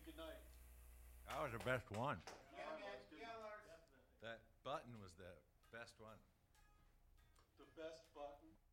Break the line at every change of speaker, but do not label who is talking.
good night.
That was the best one.
Yeah, man, yeah, Lars.
That button was the best one.
The best button.